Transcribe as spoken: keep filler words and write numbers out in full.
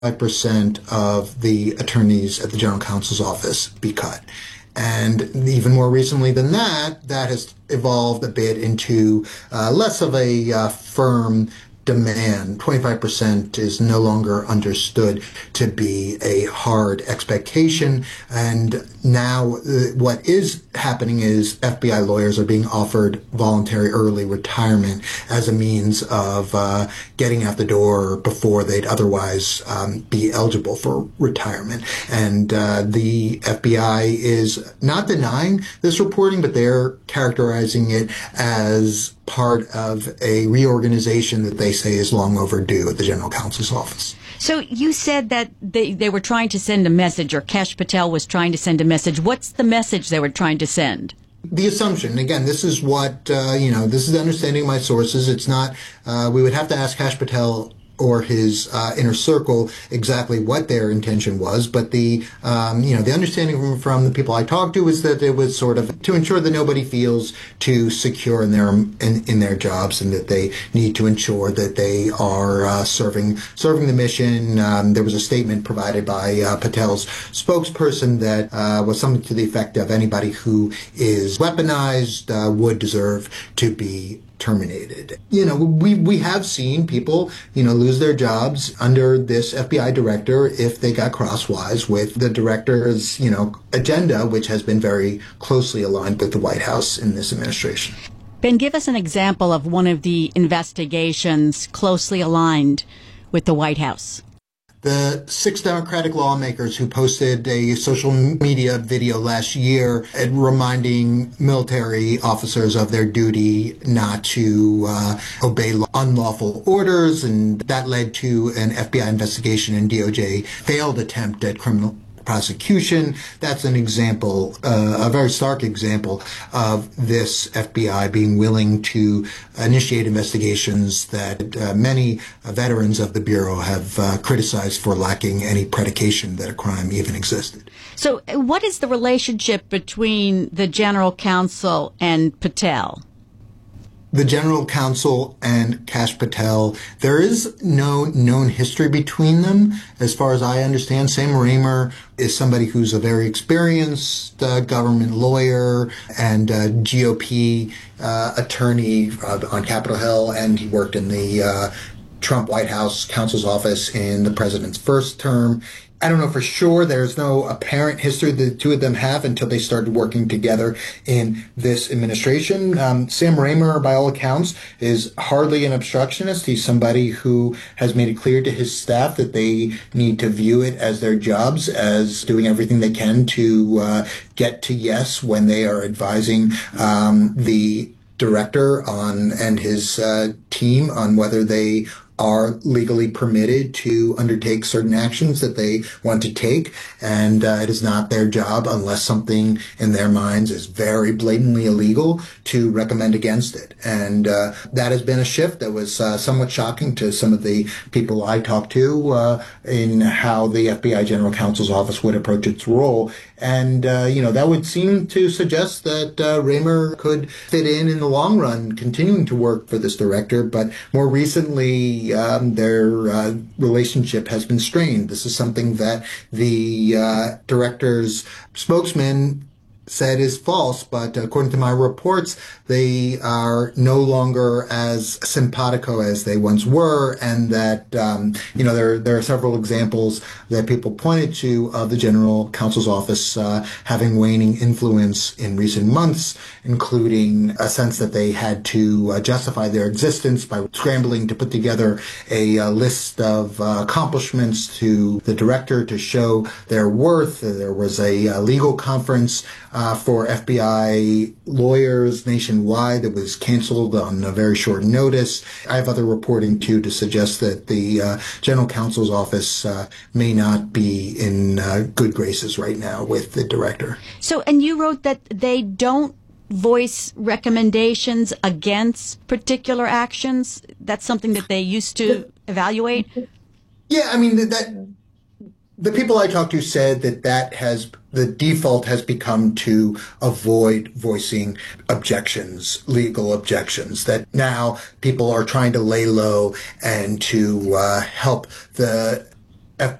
five percent of the attorneys at the general counsel's office be cut. And even more recently than that, that has evolved a bit into uh, less of a uh, firm demand. twenty-five percent is no longer understood to be a hard expectation. And now uh, what is happening is F B I lawyers are being offered voluntary early retirement as a means of uh, getting out the door before they'd otherwise um, be eligible for retirement. And uh, the F B I is not denying this reporting, but they're characterizing it as part of a reorganization that they say is long overdue at the general counsel's office. So you said that they, they were trying to send a message, or Kash Patel was trying to send a message. What's the message they were trying to send? The assumption, again, this is what, uh, you know, this is the understanding of my sources. It's not, uh, we would have to ask Kash Patel or his uh, inner circle exactly what their intention was, but the um, you know the understanding from, from the people I talked to is that it was sort of to ensure that nobody feels too secure in their in, in their jobs, and that they need to ensure that they are uh, serving serving the mission. Um, there was a statement provided by uh, Patel's spokesperson that uh, was something to the effect of anybody who is weaponized uh, would deserve to be terminated. You know, we we have seen people, you know, lose their jobs under this F B I director if they got crosswise with the director's, you know, agenda, which has been very closely aligned with the White House in this administration. Ben, give us an example of one of the investigations closely aligned with the White House. The six Democratic lawmakers who posted a social media video last year at reminding military officers of their duty not to uh, obey unlawful orders, and that led to an F B I investigation and D O J failed attempt at criminal prosecution. That's an example, uh, a very stark example of this F B I being willing to initiate investigations that uh, many uh, veterans of the Bureau have uh, criticized for lacking any predication that a crime even existed. So what is the relationship between the general counsel and Patel? The general counsel and Kash Patel, there is no known history between them. As far as I understand, Sam Raymer is somebody who's a very experienced uh, government lawyer and uh, G O P uh, attorney uh, on Capitol Hill, and he worked in the uh, Trump White House counsel's office in the president's first term. I don't know for sure. There's no apparent history the two of them have until they started working together in this administration. Um, Sam Raymer, by all accounts, is hardly an obstructionist. He's somebody who has made it clear to his staff that they need to view it as their jobs, as doing everything they can to uh, get to yes when they are advising um, the director on and his uh, team on whether they are legally permitted to undertake certain actions that they want to take, and uh, it is not their job, unless something in their minds is very blatantly illegal, to recommend against it. And uh, that has been a shift that was uh, somewhat shocking to some of the people I talked to uh, in how the F B I General Counsel's office would approach its role. And, uh, you know, that would seem to suggest that uh, Raymer could fit in in the long run, continuing to work for this director. But more recently, um, their uh, relationship has been strained. This is something that the uh, director's spokesman said is false, but according to my reports, they are no longer as simpatico as they once were, and that, um, you know, there, there are several examples that people pointed to of the General Counsel's office uh, having waning influence in recent months, including a sense that they had to uh, justify their existence by scrambling to put together a, uh list of uh, accomplishments to the director to show their worth. There was a uh, legal conference Uh, for F B I lawyers nationwide that was canceled on a very short notice. I have other reporting, too, to suggest that the uh, General Counsel's office uh, may not be in uh, good graces right now with the director. So, and you wrote that they don't voice recommendations against particular actions? That's something that they used to evaluate? Yeah, I mean, that the people I talked to said that that has the default has become to avoid voicing objections, legal objections, that now people are trying to lay low and to uh, help the